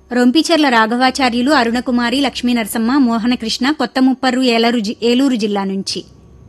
రొంపిచెర్ల రాఘవాచార్యులు, అరుణకుమారి, లక్ష్మీ నరసమ్మ, మోహనకృష్ణ, కొత్తముప్పర్రు, ఏలూరు జిల్లా నుంచి.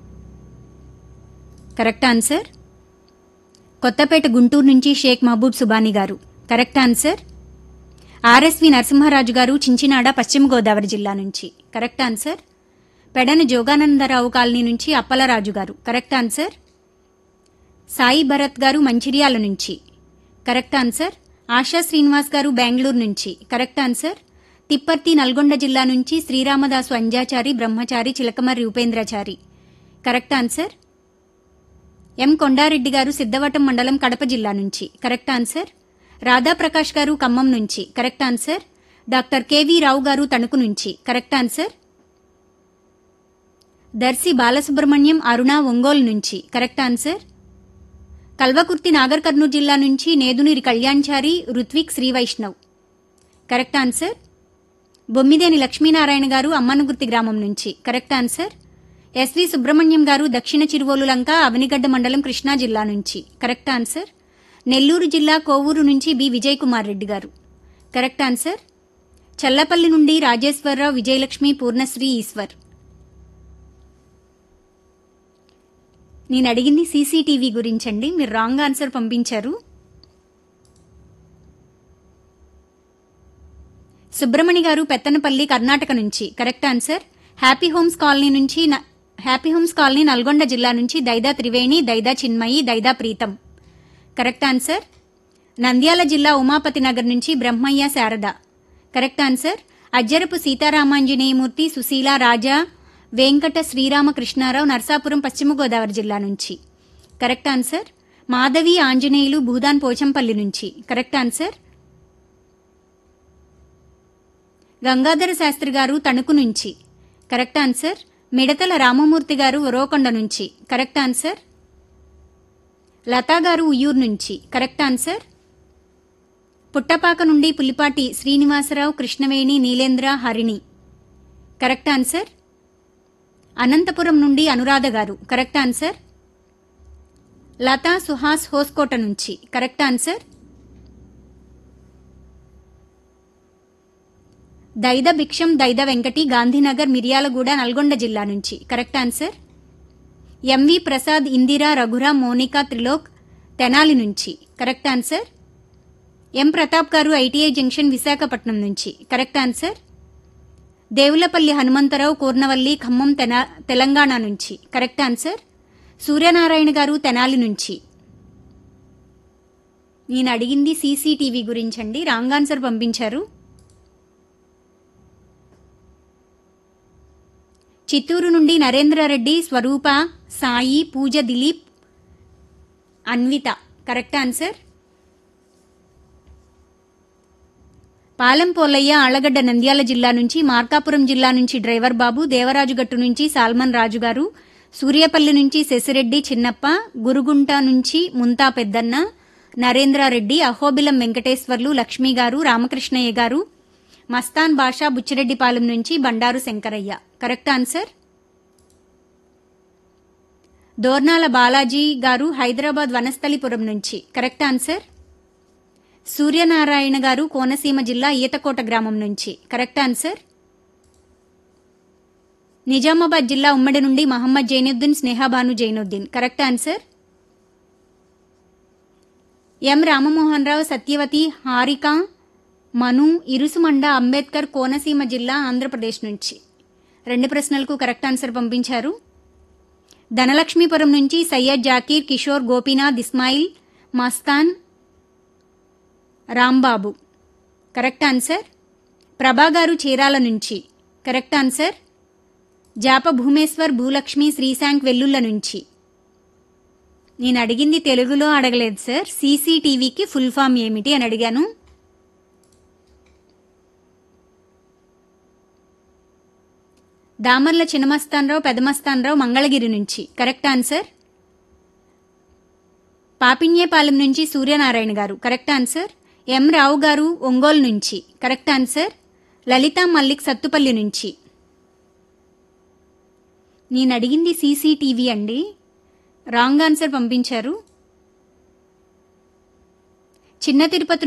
Correct answer. Kothapeta Guntur నుంచి షేక్ మహబూబ్ సుబానీ గారు. Correct answer. ఆర్ఎస్వి నరసింహరాజు గారు, చించినాడ, పశ్చిమ గోదావరి జిల్లా నుంచి. Correct answer. Pedana Jogananda Rao colony నుంచి అప్పలరాజు గారు. Correct answer. సాయి భరత్ గారు, మంచిర్యాల నుంచి. Correct answer. ఆశా శ్రీనివాస్ గారు, బెంగళూరు నుంచి. Correct answer. తిప్పర్తి, నల్గొండ జిల్లా నుంచి శ్రీరామదాసు అంజాచారి, బ్రహ్మచారి, చిలకమర్రి ఉపేంద్రచారి. Correct answer. ఎం కొండారెడ్డి గారు, సిద్ధవటం మండలం, కడప జిల్లా నుంచి. Correct answer. రాధాప్రకాష్ గారు, ఖమ్మం నుంచి. Correct answer. డాక్టర్ కెవి రావు గారు, తణుకు నుంచి. Correct answer. దర్శి బాలసుబ్రహ్మణ్యం, అరుణ, ఒంగోలు నుంచి. Correct answer. కల్వకుర్తి, నాగర్ కర్నూలు జిల్లా నుంచి నేదునీరి కళ్యాణ్చారి, రుత్విక్, శ్రీవైష్ణవ్. Correct answer. బొమ్మిదేని లక్ష్మీనారాయణ గారు, అమ్మనగుర్తి గ్రామం నుంచి. Correct answer. ఎస్వి సుబ్రహ్మణ్యం గారు, దక్షిణ చిరువోలు లంక, అవనిగడ్డ మండలం, కృష్ణా జిల్లా నుంచి. Correct answer. నెల్లూరు జిల్లా కోవూరు నుంచి బి విజయ్ కుమార్ రెడ్డి గారు. Correct answer. చల్లపల్లి నుండి రాజేశ్వరరావు, విజయలక్ష్మి, పూర్ణశ్రీ, ఈశ్వర్. నేను అడిగింది సీసీటీవీ గురించండి, మీరు రాంగ్ ఆన్సర్ పంపించారు. సుబ్రమణి గారు, పెత్తనపల్లి, కర్ణాటక నుంచి. Correct answer. Happy homes colony, Nalgonda జిల్లా నుంచి దైదా త్రివేణి, దైదా చిన్మయి, దైదా ప్రీతం. Correct answer. నంద్యాల జిల్లా ఉమాపతి నగర్ నుంచి బ్రహ్మయ్య, శారద. Correct answer. అజ్జరపు సీతారామాంజనేయమూర్తి, సుశీల, రాజా, వెంకట శ్రీరామకృష్ణారావు, నర్సాపురం, పశ్చిమ గోదావరి జిల్లా నుంచి. Correct answer. మాధవి, ఆంజనేయులు, భూదాన్, పోచంపల్లి నుంచి. Correct answer. గంగాధర శాస్త్రి గారు, తణుకు నుంచి. Correct answer. మిడతల రామమూర్తి గారు, ఉరవకొండ నుంచి. Correct answer. లతా గారు, ఉయ్యూరు నుంచి. Correct answer. పుట్టపాక నుండి పులిపాటి శ్రీనివాసరావు, కృష్ణవేణి, నీలేంద్ర, హరిణి. Correct answer. అనంతపురం నుండి అనురాధ గారు. Correct answer. లతా సుహాస్, హోస్కోట నుంచి. Correct answer. దైద భిక్షం, దైద వెంకటి, గాంధీనగర్, మిర్యాలగూడ, నల్గొండ జిల్లా నుంచి. Correct answer. MV Prasad, Indira, Raghuram, Monika, Trilok, Tenali నుంచి. Correct answer. ఎం ప్రతాప్ గారు, ఐటీఐ జంక్షన్, విశాఖపట్నం నుంచి. Correct answer. దేవులపల్లి హనుమంతరావు, కూర్నవల్లి, ఖమ్మం, తెలంగాణ నుంచి. Correct answer. సూర్యనారాయణ గారు, తెనాలి నుంచి. నేను అడిగింది సీసీటీవీ గురించండి, రాంగ్ ఆన్సర్ పంపించారు. చిత్తూరు నుండి నరేంద్రారెడ్డి, స్వరూప, సాయి, పూజ, దిలీప్, అన్విత. Correct answer. పాలెం పోలయ్య, ఆళ్లగడ్డ, నంద్యాల జిల్లా నుంచి. మార్కాపురం జిల్లా నుంచి డ్రైవర్ బాబు, దేవరాజుగట్టు నుంచి సాల్మన్ రాజు గారు, సూర్యపల్లి నుంచి శశిరెడ్డి, చిన్నప్ప, గురుగుంట నుంచి ముంతా పెద్దన్న, నరేంద్రారెడ్డి, అహోబిలం వెంకటేశ్వర్లు, లక్ష్మీ గారు, రామకృష్ణయ్య గారు, మస్తాన్ బాషా, బుచ్చిరెడ్డిపాలెం నుంచి బండారు శంకరయ్య. Correct answer. దోర్నాల బాలాజీ గారు, హైదరాబాద్, వనస్థలిపురం నుంచి. Correct answer. సూర్యనారాయణ గారు, కోనసీమ జిల్లా, ఈతకోట గ్రామం నుంచి. Correct answer. నిజామాబాద్ జిల్లా ఉమ్మడి నుండి మహమ్మద్ జైనుద్దీన్, స్నేహాబాను జైనుద్దీన్. Correct answer. ఎం రామమోహన్ రావు, సత్యవతి, హారిక, మను, ఇరుసుమండ, అంబేద్కర్, కోనసీమ జిల్లా, ఆంధ్రప్రదేశ్ నుంచి. 2 ప్రశ్నలకు కరెక్ట్ ఆన్సర్ పంపించారు. ధనలక్ష్మీపురం నుంచి సయ్యద్ జాకీర్, కిషోర్, గోపీనాథ్, ఇస్మాయిల్, మస్తాన్, రాంబాబు. Correct answer. ప్రభా గారు, చీరాల నుంచి. Correct answer. జాప భూమేశ్వర్, భూలక్ష్మి, శ్రీశాంక్, వెల్లుల్ల నుంచి. నేను అడిగింది తెలుగులో అడగలేదు సార్, సీసీటీవీకి ఫుల్ ఫామ్ ఏమిటి అని అడిగాను. దామర్ల చిన్నమస్తానరావు, పెదమస్తానరావు, మంగళగిరి నుంచి. Correct answer. పాపిన్యేపాలెం నుంచి సూర్యనారాయణ గారు. Correct answer. ఎం రావు గారు, ఒంగోలు నుంచి. Correct answer. లలిత మల్లిక్, సత్తుపల్లి నుంచి. నేను అడిగింది సీసీటీవీ అండి, రాంగ్ ఆన్సర్ పంపించారు. చిన్న తిరుపతి